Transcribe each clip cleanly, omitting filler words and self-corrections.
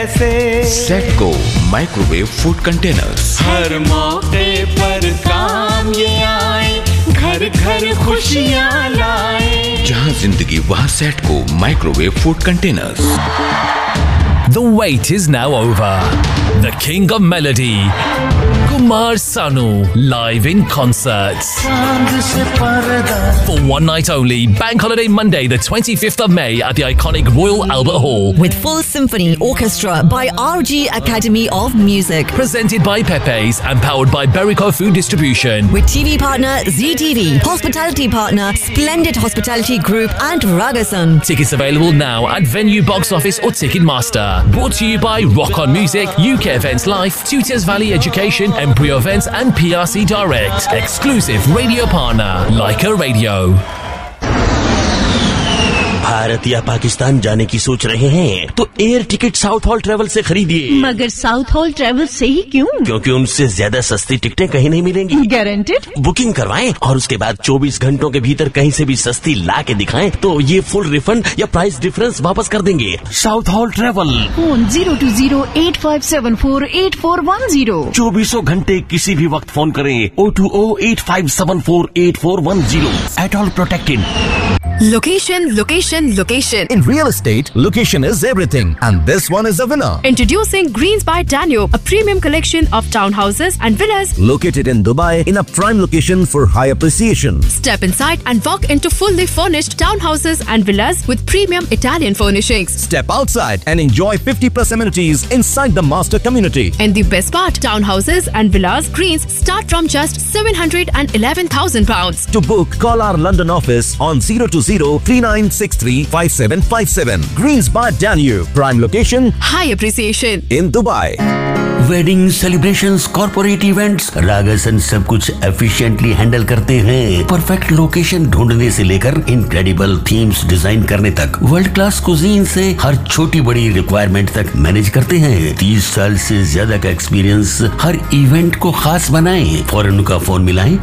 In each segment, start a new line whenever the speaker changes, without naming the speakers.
सेटको microwave food containers,
हर मौके पर काम ये आए, घर घर खुशियाँ लाए।
जहाँ जिंदगी वहाँ सेटको microwave food containers.
The wait is now over. The king of melody, Kumar Sanu, live in concert. For one night only, Bank Holiday Monday, the 25th of May at the iconic Royal Albert Hall.
With full symphony orchestra by RG Academy of Music.
Presented by Pepe's and powered by Berico Food Distribution.
With TV partner ZTV, hospitality partner Splendid Hospitality Group and Ragasan.
Tickets available now at Venue Box Office or Ticketmaster. Brought to you by Rock On Music, UK Events Life, Tutors Valley Education, Embryo Events and PRC Direct. Exclusive radio partner, Leica Radio.
Bharat या पाकिस्तान जाने की सोच रहे हैं तो air ticket south hall travel से खरीदिए।
मगर साउथ हॉल ट्रेवल से ही क्यों?
क्योंकि उनसे ज्यादा सस्ती टिकटें कहीं नहीं मिलेंगी।
गारंटेड?
बुकिंग करवाएं और उसके बाद 24 घंटों के भीतर कहीं से भी सस्ती ला के दिखाएं तो ये फुल रिफंड या प्राइस डिफरेंस वापस कर देंगे। South hall travel,
phone 020-8574-8410।
24 घंटे किसी भी वक्त फोन करें 020-8574-8410। At all protected.
Location, location, location.
In real estate, location is everything, and this one is a winner.
Introducing Greens by Danube, a premium collection of townhouses and villas
Located in Dubai in a prime location for high appreciation.
Step inside and walk into fully furnished townhouses and villas with premium Italian furnishings.
Step outside and enjoy 50+ amenities inside the master community.
And the best part, townhouses and villas Greens start from just £711,000.
To book, call our London office on 020-3963-5757. Greens by Danube, prime location
High appreciation
in Dubai.
Wedding celebrations, corporate events, रागासन सब कुछ efficiently handle करते हैं। Perfect location ढूंढने से लेकर incredible themes design करने तक, world class cuisine से हर छोटी बड़ी रिक्वायरमेंट तक मैनेज करते हैं। 30 साल से ज्यादा का एक्सपीरियंस हर इवेंट को खास बनाएं। फौरन उनका फोन मिलाएं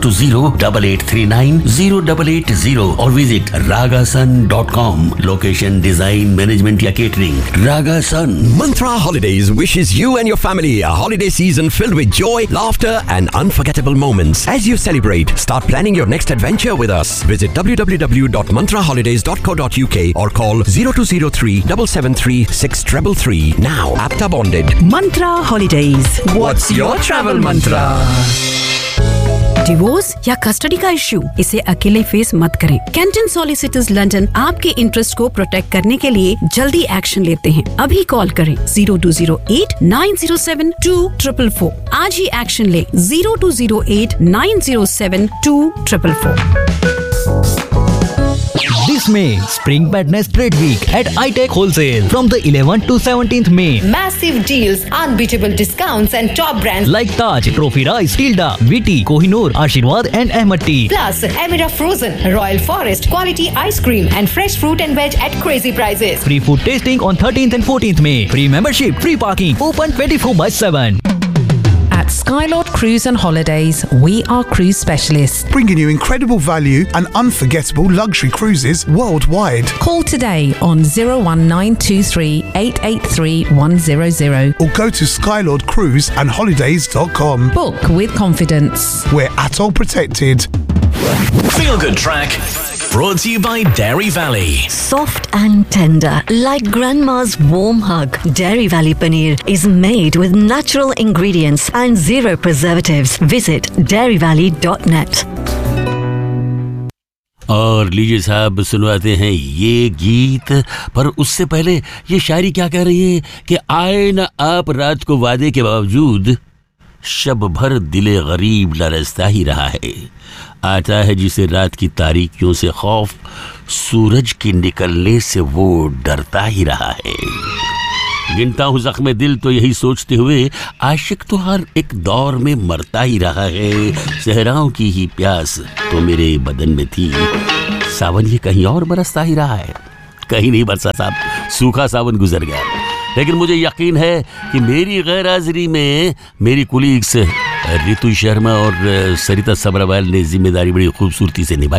020-8839-0880 और visit ragasan.com। Location, design, management या catering, रागासन।
Mantra Holidays wishes you and your family a holiday season filled with joy, laughter and unforgettable moments. As you celebrate, start planning your next adventure with us. Visit www.mantraholidays.co.uk or call 0203 773 6333. Now, APTA bonded.
Mantra Holidays.
What's your travel mantra?
Divorce या custody का issue, इसे अकेले face मत करें। Canton solicitors London आपके interest को protect करने के लिए जल्दी एक्शन लेते हैं। अभी कॉल करें 0208-907-2444। आज ही एक्शन ले 0208-907-2444।
This May, Spring Madness Trade Week at iTech Wholesale from the 11th to 17th May.
Massive deals, unbeatable discounts and top brands
like Taj, Trophy Rice, Tilda, Viti, Kohinoor, Ashirwad and Ahmad Tea.
Plus, Emira Frozen, Royal Forest, quality ice cream and fresh fruit and veg at crazy prices.
Free food tasting on 13th and 14th May. Free membership, free parking, open 24/7.
At Skylord Cruise and Holidays, we are cruise specialists,
bringing you incredible value and unforgettable luxury cruises worldwide.
Call today on 01923 883 100
or go to skylordcruiseandholidays.com.
Book with confidence.
We're ATOL protected.
Feel Good Track, brought to you by Dairy Valley.
Soft and tender, like grandma's warm hug. Dairy Valley Paneer is made with natural ingredients and zero preservatives. Visit dairyvalley.net.
और लीजिए साहब, सुनवाते हैं ये गीत। पर उससे पहले ये शायरी क्या कह रही है कि आए न आप रात को वादे के बावजूद, शब भर दिले गरीब लरजता ही रहा है। आता है जिसे रात की तारीकियों से खौफ, सूरज के निकलने से वो डरता ही रहा है। गिनता हूँ जख्मे दिल तो यही सोचते हुए, आशिक तो हर एक दौर में मरता ही रहा है। सहराओं की ही प्यास तो मेरे बदन में थी, सावन ये कहीं और बरसता ही रहा है। कहीं नहीं बरसा साहब, सूखा सावन गुजर गया। लेकिन मुझे यकीन है कि मेरी गैर हाजिरी में मेरी कुलीग्स रितु शर्मा और सरिता सब्रावाल ने जिम्मेदारी बड़ी खूबसूरती से निभाई।